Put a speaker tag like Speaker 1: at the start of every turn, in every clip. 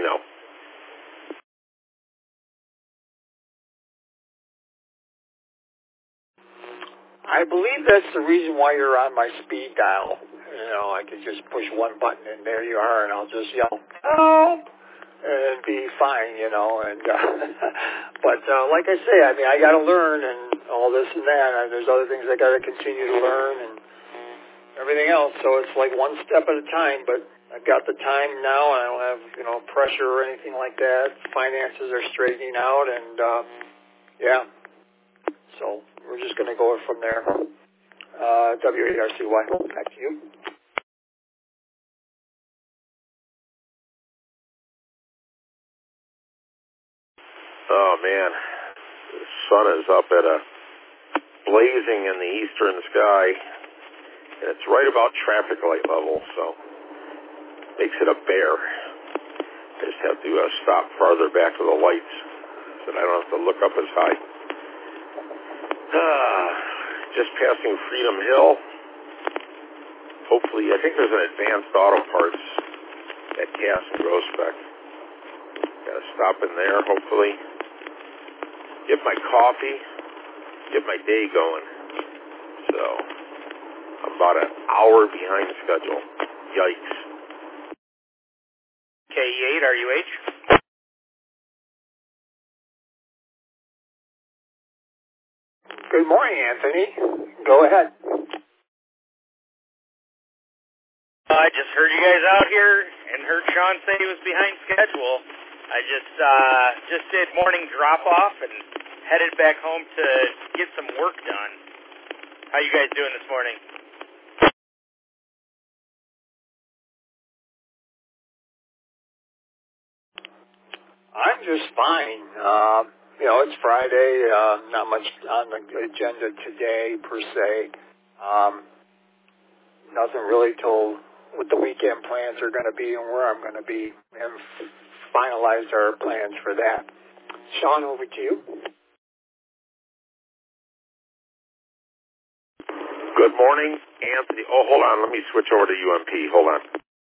Speaker 1: know.
Speaker 2: I believe that's the reason why you're on my speed dial. You know, I could just push one button and there you are, and I'll just yell, help, and be fine, you know. And but like I say, I mean, I got to learn and all this and that. And there's other things I got to continue to learn and everything else. So it's like one step at a time. But I've got the time now. I don't have, you know, pressure or anything like that. Finances are straightening out, and yeah. So we're just going to go from there. WARCY, back to you.
Speaker 1: Oh, man. The sun is up at a blazing in the eastern sky, and it's right about traffic light level, so makes it a bear. I just have to stop farther back to the lights so that I don't have to look up as high. Just passing Freedom Hill. Hopefully, I think there's an Advanced Auto Parts at Cass and Groesbeck. Got to stop in there, hopefully. Get my coffee. Get my day going. So, I'm about an hour behind schedule. Yikes.
Speaker 3: K8, RUH.
Speaker 2: Good morning, Anthony. Go ahead.
Speaker 3: I just heard you guys out here and heard Sean say he was behind schedule. I just did morning drop-off and headed back home to get some work done. How you guys doing this morning?
Speaker 2: I'm just fine. You know, it's Friday. Not much on the agenda today, per se. Nothing really till what the weekend plans are going to be and where I'm going to be, and finalize our plans for that. Sean, over to you.
Speaker 1: Good morning, Anthony. Oh, hold on. Let me switch over to UMP. Hold on.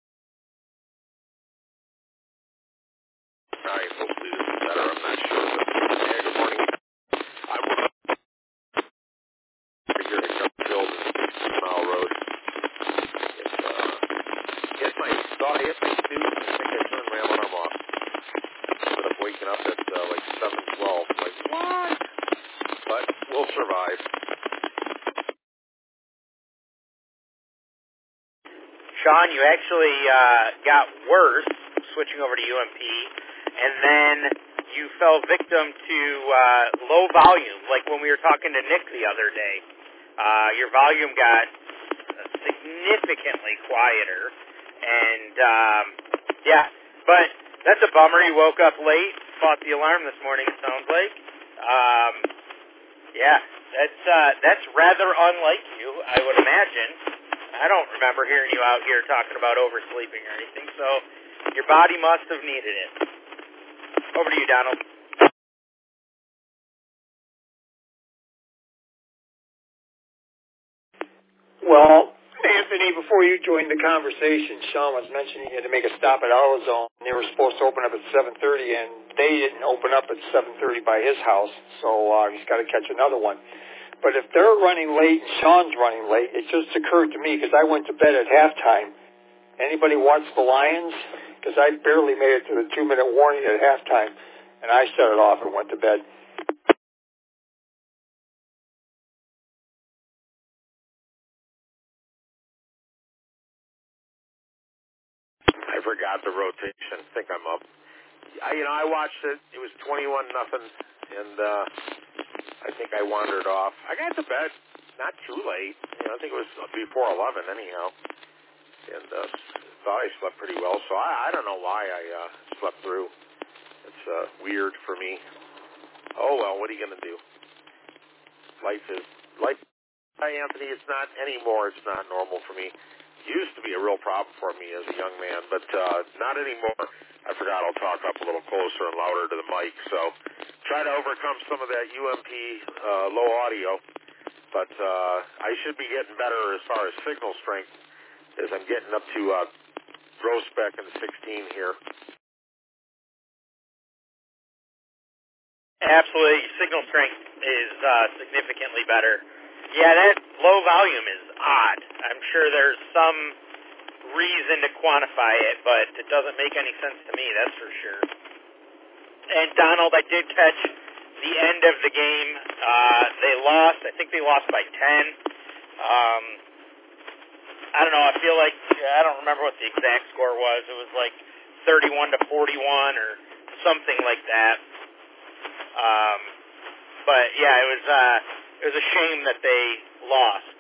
Speaker 1: All right. Hopefully this is better. I'm not sure. But, yeah, good morning. I was up here at Hiccup Field, 6 Mile Road. Thought I hit my snooze. I think I turned my alarm off. Ended up waking up at like 7:12. Like, what? But we'll survive.
Speaker 3: Sean, you actually got worse switching over to UMP, and then you fell victim to low volume, like when we were talking to Nick the other day. Your volume got significantly quieter, and yeah, but that's a bummer. You woke up late, fought the alarm this morning, it sounds like. Yeah, that's rather unlike you, I would imagine. I don't remember hearing you out here talking about oversleeping or anything, so your body must have needed it. Over to you, Donald.
Speaker 2: Well, Anthony, before you joined the conversation, Sean was mentioning he had to make a stop at AutoZone. They were supposed to open up at 7:30, and they didn't open up at 7:30 by his house, so he's got to catch another one. But if they're running late and Sean's running late, it just occurred to me, because I went to bed at halftime. Anybody watch the Lions? Because I barely made it to the 2-minute warning at halftime, and I shut it off and went to bed.
Speaker 1: I forgot the rotation. I think I'm up. I watched it. It was 21-0, and I think I wandered off. I got to bed not too late. I think it was before 11 anyhow, and thought I slept pretty well. So I don't know why I slept through. It's weird for me. Oh well, what are you gonna do? Life. Hi, Anthony. It's not anymore. It's not normal for me. Used to be a real problem for me as a young man, but not anymore. I forgot I'll talk up a little closer and louder to the mic, so try to overcome some of that UMP low audio, but I should be getting better as far as signal strength as I'm getting up to Groesbeck and 16 here.
Speaker 3: Absolutely. Signal strength is significantly better. Yeah, that low volume is odd. I'm sure there's some reason to quantify it, but it doesn't make any sense to me, that's for sure. And Donald, I did catch the end of the game. They lost. I think they lost by 10. I don't know. I feel like I don't remember what the exact score was. It was like 31-41 or something like that. But yeah, it was a shame that they lost.